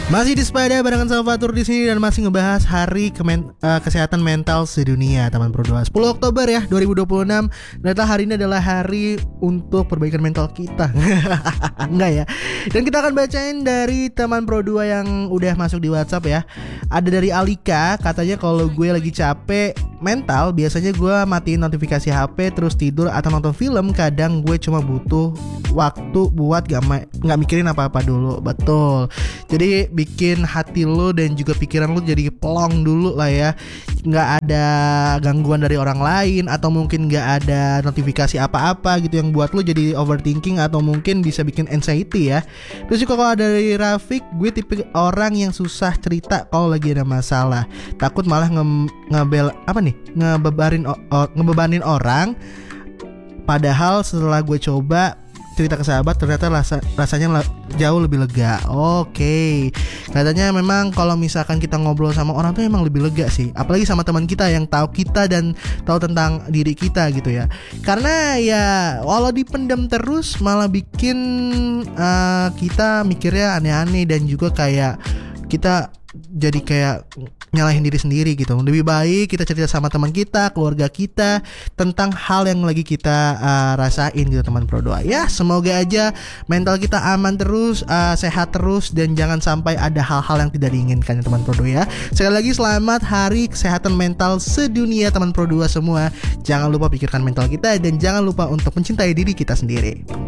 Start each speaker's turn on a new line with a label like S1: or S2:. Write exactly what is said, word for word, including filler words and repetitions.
S1: Masih di Sepeda barengan sama Fatur di sini dan masih ngebahas Hari Kemen, uh, Kesehatan Mental Sedunia Taman Pro dua. sepuluh Oktober ya dua ribu dua puluh enam. Ternyata hari ini adalah hari untuk perbaikan mental kita. Enggak ya. Dan kita akan bacain dari Taman Pro dua yang udah masuk di WhatsApp ya. Ada dari Alika, katanya kalau gue lagi capek mental, biasanya gue matiin notifikasi H P terus tidur atau nonton film. Kadang gue cuma butuh waktu buat gak, ma- gak mikirin apa-apa dulu. Betul. Jadi bikin hati lo dan juga pikiran lo jadi pelong dulu lah ya. Gak ada gangguan dari orang lain, atau mungkin gak ada notifikasi apa-apa gitu yang buat lo jadi overthinking atau mungkin bisa bikin anxiety ya. Terus juga kalau ada dari Rafiq, gue tipe orang yang susah cerita kalau lagi ada masalah. Takut malah nge- ngebel apa nih ngebebarin o- o- ngebebanin orang. Padahal setelah gue coba cerita ke sahabat, ternyata rasa, rasanya le- jauh lebih lega. Oke, katanya memang kalau misalkan kita ngobrol sama orang tuh emang lebih lega sih. Apalagi sama teman kita yang tahu kita dan tahu tentang diri kita gitu ya. Karena ya walau dipendam terus malah bikin uh, kita mikirnya aneh-aneh dan juga kayak kita jadi kayak nyalahin diri sendiri gitu. Lebih baik kita cerita sama teman kita, keluarga kita tentang hal yang lagi kita uh, rasain gitu teman Pro dua. Ya, semoga aja mental kita aman terus, uh, sehat terus, dan jangan sampai ada hal-hal yang tidak diinginkan ya teman Pro dua ya. Sekali lagi selamat Hari Kesehatan Mental Sedunia teman Pro dua semua. Jangan lupa pikirkan mental kita dan jangan lupa untuk mencintai diri kita sendiri.